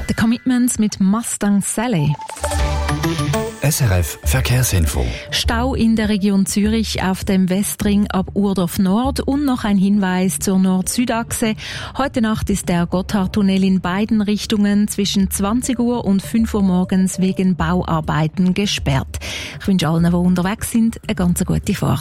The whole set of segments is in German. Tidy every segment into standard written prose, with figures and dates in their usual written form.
The Commitments mit Mustang Sally. SRF Verkehrsinfo. Stau in der Region Zürich auf dem Westring ab Urdorf Nord und noch ein Hinweis zur Nord-Süd-Achse. Heute Nacht ist der Gotthardtunnel in beiden Richtungen zwischen 20 Uhr und 5 Uhr morgens wegen Bauarbeiten gesperrt. Ich wünsche allen, die unterwegs sind, eine ganz gute Fahrt.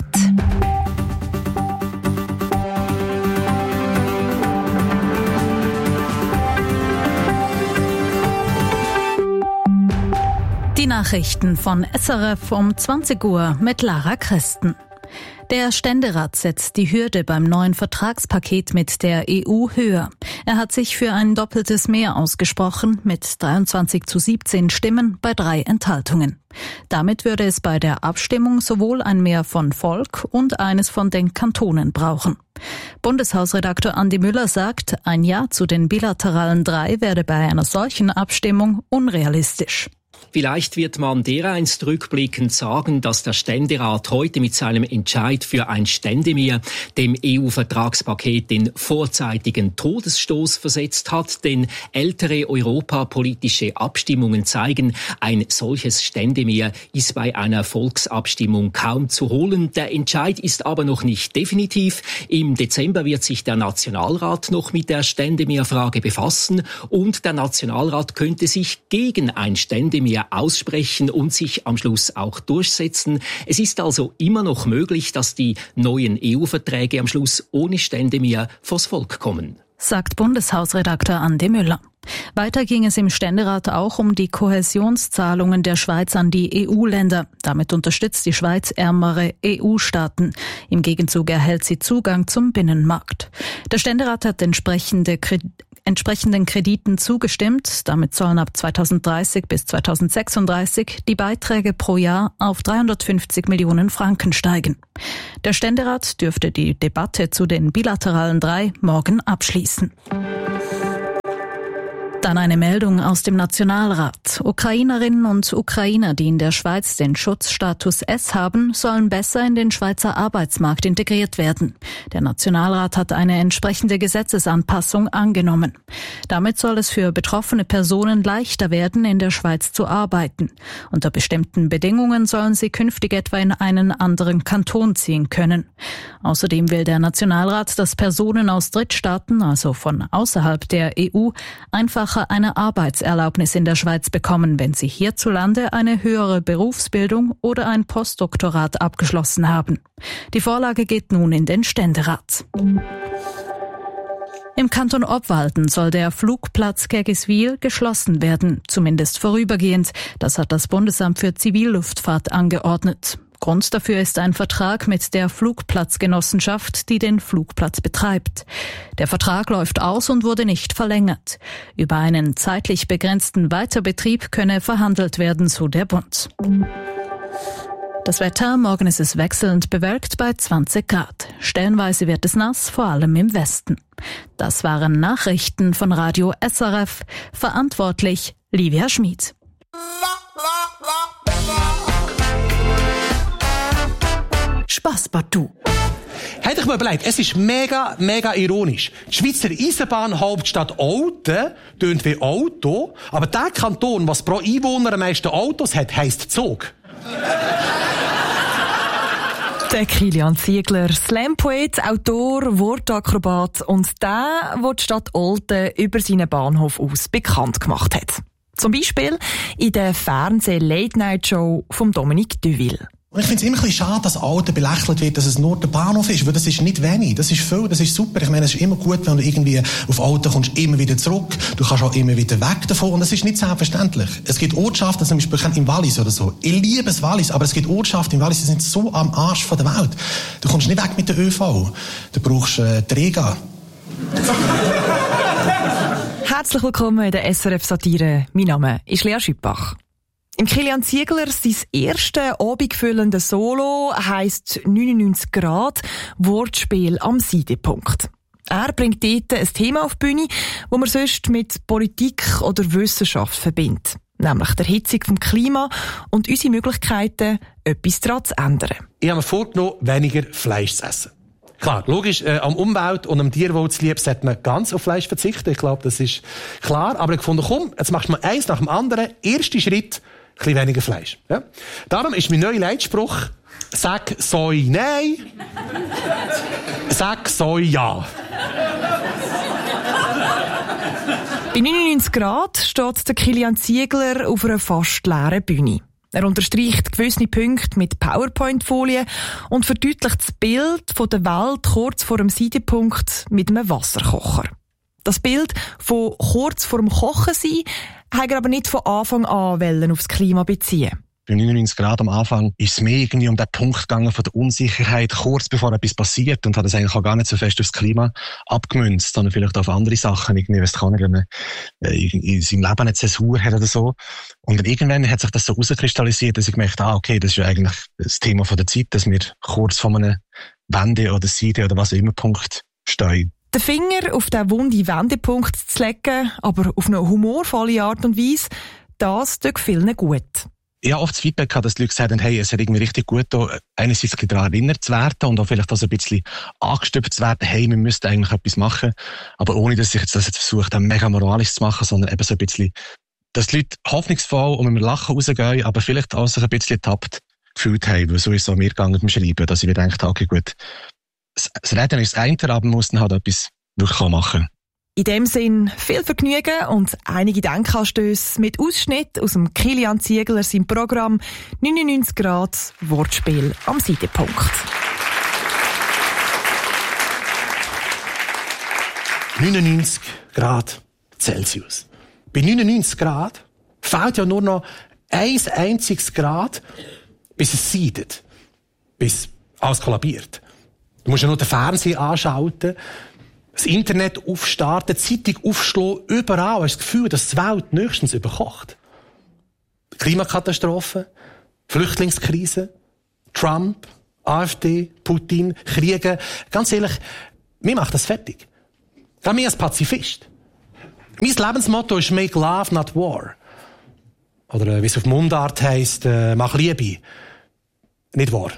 Die Nachrichten von SRF um 20 Uhr mit Lara Christen. Der Ständerat setzt die Hürde beim neuen Vertragspaket mit der EU höher. Er hat sich für ein doppeltes Mehr ausgesprochen, mit 23:17 Stimmen bei 3 Enthaltungen. Damit würde es bei der Abstimmung sowohl ein Mehr von Volk und eines von den Kantonen brauchen. Bundeshausredakteur Andi Müller sagt, ein Ja zu den bilateralen 3 werde bei einer solchen Abstimmung unrealistisch. Vielleicht wird man dereinst rückblickend sagen, dass der Ständerat heute mit seinem Entscheid für ein Ständemehr dem EU-Vertragspaket den vorzeitigen Todesstoß versetzt hat, denn ältere europapolitische Abstimmungen zeigen, ein solches Ständemehr ist bei einer Volksabstimmung kaum zu holen. Der Entscheid ist aber noch nicht definitiv. Im Dezember wird sich der Nationalrat noch mit der Ständemehrfrage befassen und der Nationalrat könnte sich gegen ein Ständemehr aussprechen und sich am Schluss auch durchsetzen. Es ist also immer noch möglich, dass die neuen EU-Verträge am Schluss ohne Ständemehr vors Volk kommen, sagt Bundeshausredakteur Andi Müller. Weiter ging es im Ständerat auch um die Kohäsionszahlungen der Schweiz an die EU-Länder. Damit unterstützt die Schweiz ärmere EU-Staaten. Im Gegenzug erhält sie Zugang zum Binnenmarkt. Der Ständerat hat entsprechenden Krediten zugestimmt. Damit sollen ab 2030 bis 2036 die Beiträge pro Jahr auf 350 Millionen Franken steigen. Der Ständerat dürfte die Debatte zu den bilateralen 3 morgen abschließen. Dann eine Meldung aus dem Nationalrat. Ukrainerinnen und Ukrainer, die in der Schweiz den Schutzstatus S haben, sollen besser in den Schweizer Arbeitsmarkt integriert werden. Der Nationalrat hat eine entsprechende Gesetzesanpassung angenommen. Damit soll es für betroffene Personen leichter werden, in der Schweiz zu arbeiten. Unter bestimmten Bedingungen sollen sie künftig etwa in einen anderen Kanton ziehen können. Außerdem will der Nationalrat, dass Personen aus Drittstaaten, also von außerhalb der EU, einfach eine Arbeitserlaubnis in der Schweiz bekommen, wenn sie hierzulande eine höhere Berufsbildung oder ein Postdoktorat abgeschlossen haben. Die Vorlage geht nun in den Ständerat. Im Kanton Obwalden soll der Flugplatz Gergiswil geschlossen werden, zumindest vorübergehend. Das hat das Bundesamt für Zivilluftfahrt angeordnet. Grund dafür ist ein Vertrag mit der Flugplatzgenossenschaft, die den Flugplatz betreibt. Der Vertrag läuft aus und wurde nicht verlängert. Über einen zeitlich begrenzten Weiterbetrieb könne verhandelt werden, so der Bund. Das Wetter, morgen ist es wechselnd bewölkt bei 20 Grad. Stellenweise wird es nass, vor allem im Westen. Das waren Nachrichten von Radio SRF. Verantwortlich Livia Schmid. Spass, Partout. Hätte ich mir überlegt, es ist mega ironisch. Die Schweizer Eisenbahnhauptstadt Olten tönt wie Auto, aber der Kanton, was pro Einwohner am meisten Autos hat, heisst Zug. Der Kilian Ziegler, Slam-Poet, Autor, Wortakrobat und der die Stadt Olten über seinen Bahnhof aus bekannt gemacht hat. Zum Beispiel in der Fernseh-Late-Night-Show von Dominique Duville. Und ich finde es immer ein bisschen schade, dass Alten belächelt wird, dass es nur der Bahnhof ist, weil das ist nicht wenig, das ist viel, das ist super. Ich meine, es ist immer gut, wenn du irgendwie auf Alten kommst, immer wieder zurück, du kannst auch immer wieder weg davon und das ist nicht selbstverständlich. Es gibt Ortschaften, zum Beispiel im Wallis oder so. Ich liebe das Wallis, aber es gibt Ortschaften im Wallis, die sind so am Arsch von der Welt. Du kommst nicht weg mit der ÖV, du brauchst Träger. Herzlich willkommen in der SRF-Satire. Mein Name ist Lea Schüppach. Im Kilian Ziegler sein erste abendfüllende Solo heisst 99 Grad Wortspiel am Seidepunkt. Er bringt dort ein Thema auf die Bühne, das man sonst mit Politik oder Wissenschaft verbindet. Nämlich der Erhitzung vom Klima und unsere Möglichkeiten, etwas daran zu ändern. Ich habe mir vorgenommen, weniger Fleisch zu essen. Klar, logisch, am Umwelt und am Tierwohl zu lieb, sollte man ganz auf Fleisch verzichten. Ich glaube, das ist klar. Aber ich fand, komm, jetzt machst du mal eins nach dem anderen. Erster Schritt, ein bisschen weniger Fleisch. Ja? Darum ist mein neuer Leitspruch, sag Soi nein, sag Soi ja. Bei 99 Grad steht der Kilian Ziegler auf einer fast leeren Bühne. Er unterstreicht gewisse Punkte mit PowerPoint-Folien und verdeutlicht das Bild von der Welt kurz vor dem Seidepunkt mit einem Wasserkocher. Das Bild von kurz vor dem Kochen sein, hat er aber nicht von Anfang an aufs Klima beziehen. Bei 99 Grad am Anfang ist es mehr irgendwie um den Punkt gegangen von der Unsicherheit, kurz bevor etwas passiert, und hat es eigentlich auch gar nicht so fest aufs Klima abgemünzt, sondern vielleicht auf andere Sachen. Irgendwie, weiss ich auch nicht, wenn man in seinem Leben eine Zäsur hat oder so. Und dann irgendwann hat sich das so rauskristallisiert, dass ich gemerkt habe, okay, das ist ja eigentlich das Thema von der Zeit, dass wir kurz vor einem Wende- oder Seite- oder was auch immer Punkt stehen. Den Finger auf den wunden Wendepunkt zu legen, aber auf eine humorvolle Art und Weise, das tut vielen gut. Ich habe oft das Feedback gehabt, dass die Leute gesagt haben, hey, es hat irgendwie richtig gut da, einerseits daran erinnert zu werden und auch vielleicht auch so ein bisschen angestöpft zu werden, hey, wir müssten eigentlich etwas machen, aber ohne, dass ich das jetzt versucht habe, mega moralisch zu machen, sondern eben so ein bisschen, dass die Leute hoffnungsvoll und mit dem Lachen rausgehen, aber vielleicht auch sich ein bisschen ertappt gefühlt haben, weil so ist es auch mir gegangen beim Schreiben, dass ich mir gedacht habe, okay, gut, das Reden ist das eine, aber man muss dann halt etwas wirklich machen. In dem Sinn viel Vergnügen und einige Denkanstöße mit Ausschnitt aus dem Kilian Ziegler seinem Programm 99 Grad Wortspiel am Seidepunkt. 99 Grad Celsius. Bei 99 Grad fehlt ja nur noch ein einziges Grad, bis es seidet. Bis alles kollabiert. Du musst ja nur den Fernseher anschalten, das Internet aufstarten, die Zeitung aufschlagen, überall hast du das Gefühl, dass die Welt nächstens überkocht. Klimakatastrophe, Flüchtlingskrise, Trump, AfD, Putin, Kriege. Ganz ehrlich, mir macht das fertig. Gerade mir als Pazifist. Mein Lebensmotto ist «Make love, not war». Oder wie es auf Mundart heisst, «Mach Liebe, nicht wahr».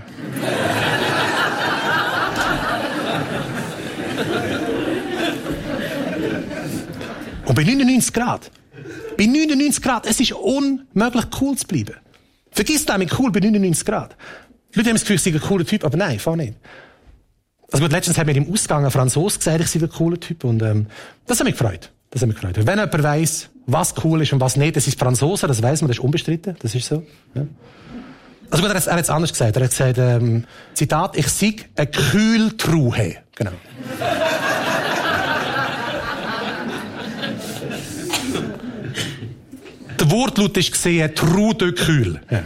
Und bei 99 Grad, es ist unmöglich cool zu bleiben. Vergiss damit cool bei 99 Grad. Die Leute haben das Gefühl, ich sei ein cooler Typ, aber nein, fahr nicht. Also gut, letztens hat mir im Ausgang ein Franzose gesagt, ich sei ein cooler Typ, und das hat mich gefreut. Wenn jemand weiss, was cool ist und was nicht, das ist Franzose, das weiss man, das ist unbestritten, das ist so. Ja. Also gut, er hat es anders gesagt. Er hat gesagt, Zitat, ich sei eine Kühltruhe. Genau. Der Wortlaut war gesehen, True de Kühl. Ja.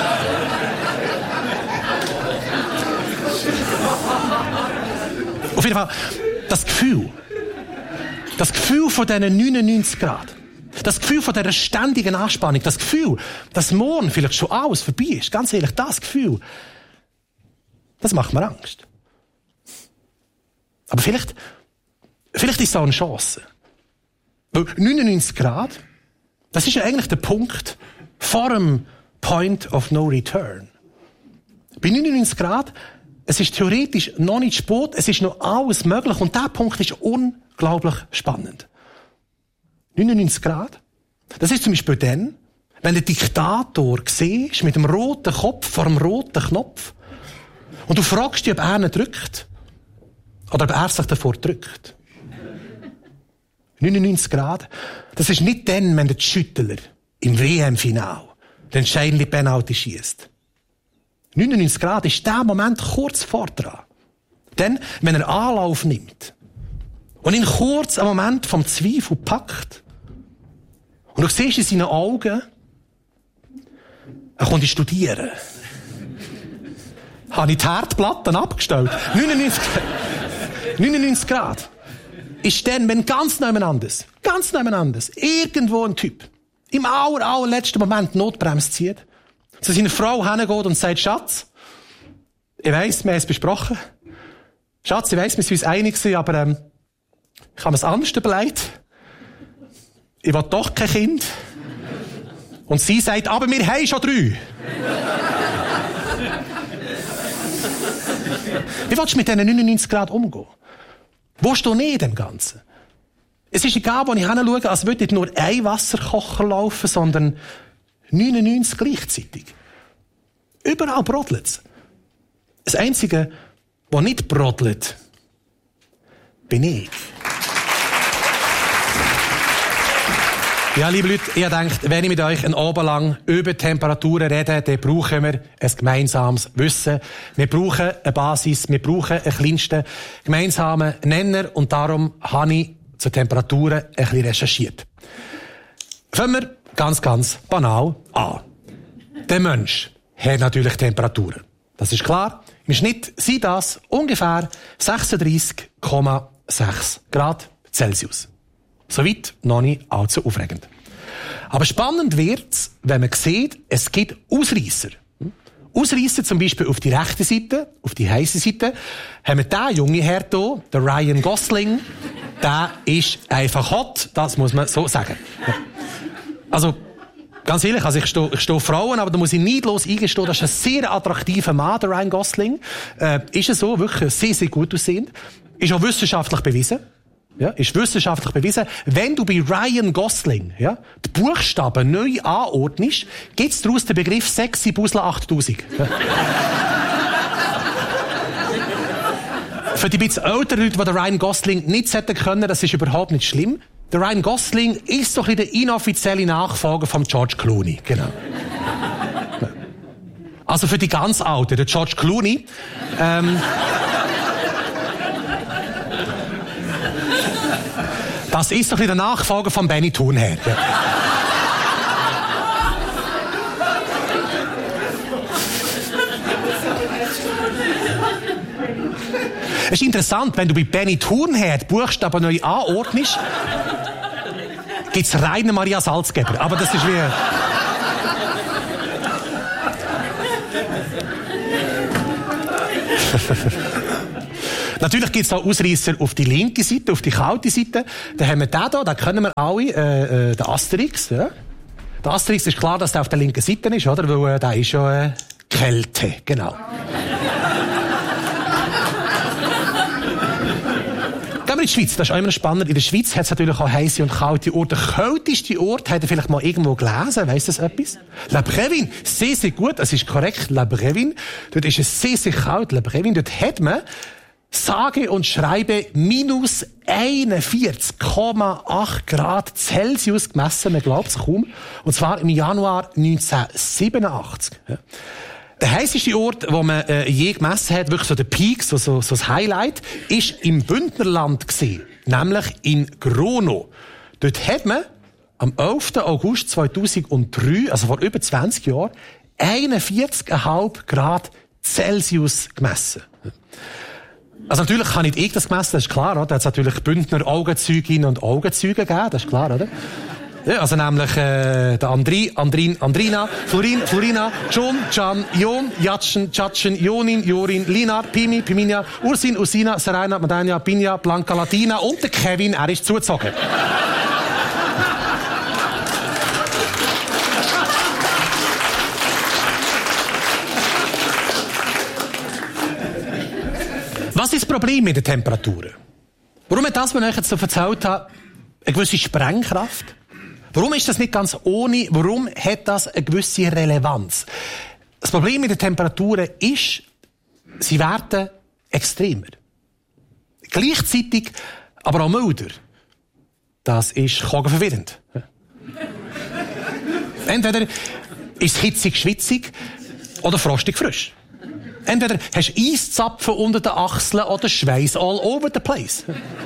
Auf jeden Fall, das Gefühl von diesen 99 Grad, das Gefühl von dieser ständigen Anspannung, das Gefühl, dass morgen vielleicht schon alles vorbei ist, ganz ehrlich, das Gefühl, das macht mir Angst. Aber vielleicht ist es auch eine Chance. Weil 99 Grad, das ist ja eigentlich der Punkt vor dem Point of No Return. Bei 99 Grad, es ist theoretisch noch nicht spät, es ist noch alles möglich, und dieser Punkt ist unglaublich spannend. 99 Grad, das ist zum Beispiel dann, wenn der Diktator siehst, mit dem roten Kopf vor dem roten Knopf, und du fragst dich, ob er ihn drückt, oder ob er sich davor drückt. 99 Grad, das ist nicht dann, wenn der Schüttler im WM-Final den entscheidenden Penalty schiesst. 99 Grad ist der Moment kurz vor dran. Dann, wenn er Anlauf nimmt und ihn kurz einen Moment vom Zweifel packt, und du siehst in seinen Augen, er kommt ins Studieren. Habe ich die Herdplatten abgestellt. 99 Grad. Ist dann, wenn ganz nebeneinander, irgendwo ein Typ im allerletzten Moment Notbremse zieht, zu seiner Frau hingeht und sagt, Schatz, ich weiss, wir haben es besprochen. Schatz, ich weiss, wir sind uns einig gewesen, aber ich habe mir es anders überlegt. Ich will doch kein Kind. Und sie sagt, aber wir haben schon 3. Wie willst du mit diesen 99 Grad umgehen? Wo steht nicht in dem Ganzen? Es ist egal, wo ich hinschaue, als würde nicht nur ein Wasserkocher laufen, sondern 99 gleichzeitig. Überall brodelt es. Das Einzige, was nicht brodelt, bin ich. Ja, liebe Leute, ihr denkt, wenn ich mit euch einen Abend lang über Temperaturen rede, dann brauchen wir ein gemeinsames Wissen. Wir brauchen eine Basis, wir brauchen einen kleinsten gemeinsamen Nenner und darum habe ich zu Temperaturen ein bisschen recherchiert. Fangen wir ganz, ganz banal an. Der Mensch hat natürlich Temperaturen. Das ist klar. Im Schnitt sind das ungefähr 36,6 Grad Celsius. Soweit noch nicht allzu aufregend. Aber spannend wird's, wenn man sieht, es gibt Ausreisser. Ausreisser zum Beispiel auf die rechte Seite, auf die heisse Seite, haben wir den jungen Herr hier, der Ryan Gosling. Der ist einfach hot, das muss man so sagen. Also, ganz ehrlich, also ich stehe Frauen, aber da muss ich neidlos eingestehen, das ist ein sehr attraktiver Mann, der Ryan Gosling. Ist er so, wirklich sehr, sehr gut aussehend. Ist auch wissenschaftlich bewiesen. Ja, ist wissenschaftlich bewiesen. Wenn du bei Ryan Gosling, ja, die Buchstaben neu anordnest, gibt's daraus den Begriff Sexy Busla 8000. Ja. Für die bisschen älteren Leute, die den Ryan Gosling nicht hätten können, das ist überhaupt nicht schlimm. Der Ryan Gosling ist so ein bisschen der inoffizielle Nachfolger von George Clooney. Genau. Also für die ganz Alten, der George Clooney. Das ist doch der Nachfolger von Benny Thurnherr. Ja. Es ist interessant, wenn du bei Benny Thurnherr die Buchstaben neu anordnest, gibt's Rainer Maria Salzgeber. Aber das ist wie... Natürlich gibt's auch Ausreisser auf die linke Seite, auf die kalte Seite. Da haben wir den hier, den kennen wir alle, den Asterix. Ja. Der Asterix ist klar, dass der auf der linken Seite ist, oder? Weil der ist ja Kälte, genau. Gehen wir in die Schweiz, das ist auch immer spannend. In der Schweiz hat es natürlich auch heisse und kalte Orte. Der kälteste Ort, habt ihr vielleicht mal irgendwo gelesen, weiss das etwas? La Brevin, sehr, sehr gut, das ist korrekt, La Brevin. Dort ist es sehr, sehr kalt, La Brevin. Dort hat man sage und schreibe minus 41,8 Grad Celsius gemessen, man glaubt es kaum. Und zwar im Januar 1987. Ja. Der heisseste Ort, wo man je gemessen hat, wirklich so der Peak, so das Highlight, ist im Bündnerland gewesen, nämlich in Grono. Dort hat man am 11. August 2003, also vor über 20 Jahren, 41,5 Grad Celsius gemessen. Also natürlich kann nicht ich das gemessen, das ist klar, oder? Da hat es natürlich Bündner Augenzeuginnen und Augenzeuge gegeben, das ist klar, oder? Ja, also nämlich der Andrina, Florina, John, Can, Jon, Jatschen, Tschatschen, Jonin, Jorin, Linar, Pimi, Piminia, Ursin, Usina, Serena, Madania, Pinja, Blanca, Latina und der Kevin, er ist zugezogen. Was ist das Problem mit den Temperaturen? Warum hat das, was ich jetzt so erzählt habe, eine gewisse Sprengkraft? Warum ist das nicht ganz ohne? Warum hat das eine gewisse Relevanz? Das Problem mit den Temperaturen ist, sie werden extremer. Gleichzeitig aber auch milder. Das ist verwirrend. Entweder ist es hitzig, schwitzig oder frostig, frisch. Entweder hast du Eiszapfen unter den Achseln oder Schweiß all over the place.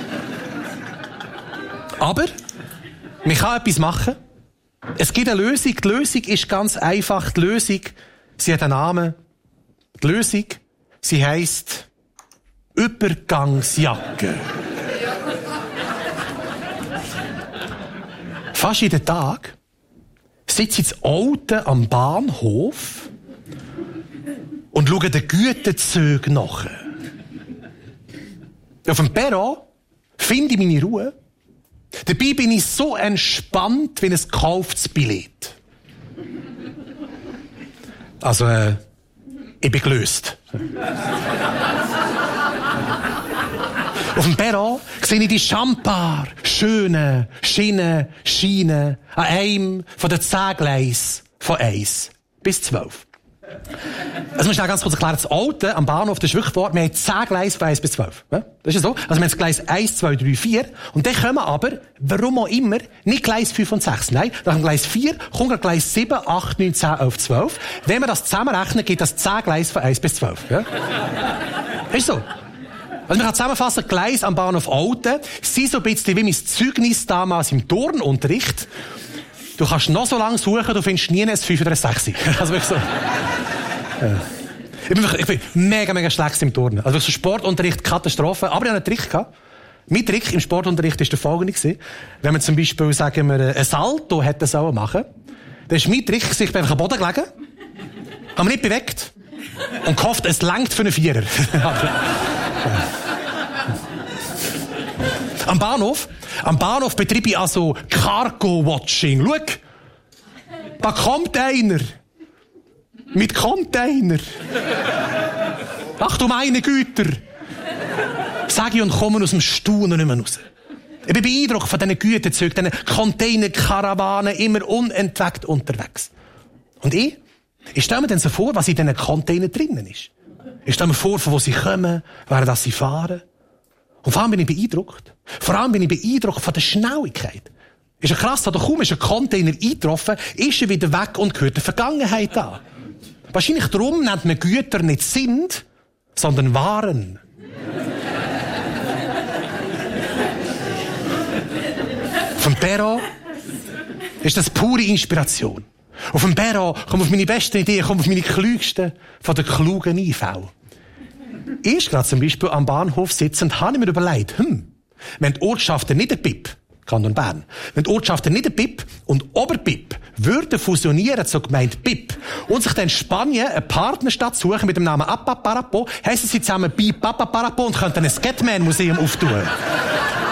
Aber man kann etwas machen. Es gibt eine Lösung. Die Lösung ist ganz einfach. Die Lösung, sie hat einen Namen. Die Lösung, sie heisst Übergangsjacke. Fast jeden Tag sitze ich in Auto am Bahnhof und schaue den Gütezügen nach. Auf dem Perron finde ich meine Ruhe. Dabei bin ich so entspannt wie ein gekauftes Billett. Also, ich bin gelöst. Auf dem Perron sehe ich die schambar schönen Schienen an einem von den 10 Gleisen von 1 bis 12. Also, muss ich ganz kurz erklären, das Alte am Bahnhof, das ist wirklich wahr, wir haben 10 Gleise von 1 bis 12. Ja? Das ist ja so. Also, wir haben das Gleis 1, 2, 3, 4. Und dann kommen aber, warum auch immer, nicht Gleis 5 und 6. Nein, nach dem Gleis 4 kommt Gleis 7, 8, 9, 10, 11, 12. Wenn wir das zusammenrechnen, gibt das 10 Gleise von 1 bis 12. Ja? Das ist so. Also, man kann zusammenfassen, Gleise am Bahnhof Olten sind so ein bisschen wie mein Zeugnis damals im Turnunterricht. Du kannst noch so lange suchen, du findest nie ein 5 oder ein 6. Also wirklich so. Ja. Ich bin mega schlecht im Turnen. Also so Sportunterricht, Katastrophe. Aber ich hatte einen Trick gehabt. Mein Trick im Sportunterricht war der folgende. Wenn man zum Beispiel, sagen wir, ein Salto hätte sollen machen, dann ist mein Trick, ich bin einfach am Boden gelegen, habe mich nicht bewegt und gehofft, es reicht für einen Vierer. Am Bahnhof betreibe ich also Cargo-Watching. Schau, da kommt einer. Mit Container. Ach du meine Güter. Sag ich und komme aus dem Staunen nicht mehr raus. Ich bin beeindruckt von diesen Güterzügen, diesen Container-Karawanen, immer unentwegt unterwegs. Und ich stelle mir dann so vor, was in diesen Containern drinnen ist. Ich stelle mir vor, von wo sie kommen, während sie fahren. Und vor allem bin ich beeindruckt. Vor allem bin ich beeindruckt von der Schnelligkeit. Ist ja krass, da kaum ist ein Container eingetroffen, ist er wieder weg und gehört der Vergangenheit an. Wahrscheinlich darum nennt man Güter nicht sind, sondern Waren. Vom Perron ist das pure Inspiration. Auf dem Perron komme auf meine besten Ideen, komme auf meine klügsten von den klugen Einfällen. Erst gerade zum Beispiel am Bahnhof sitzend, habe ich mir überlegt, wenn die Ortschaften nicht ein BIP, Kanton Bern, wenn die Ortschaften nicht ein BIP und Oberbip würden fusionieren zur Gemeinde BIP und sich dann Spanien eine Partnerstadt suchen mit dem Namen Apaparapo, heissen sie zusammen BIP Apaparapo und könnten ein Scatman-Museum auftun.